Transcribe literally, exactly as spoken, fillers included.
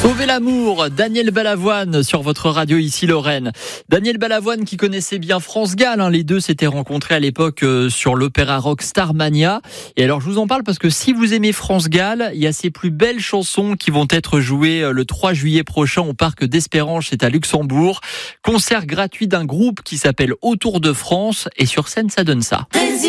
Sauvez l'amour, Daniel Balavoine sur votre radio ici Lorraine. Daniel Balavoine qui connaissait bien France Gall, hein, les deux s'étaient rencontrés à l'époque euh, sur l'opéra rock Starmania. Et alors je vous en parle parce que si vous aimez France Gall, il y a ses plus belles chansons qui vont être jouées euh, le trois juillet prochain au parc d'Espérange, c'est à Luxembourg. Concert gratuit d'un groupe qui s'appelle Autour de France et sur scène ça donne ça.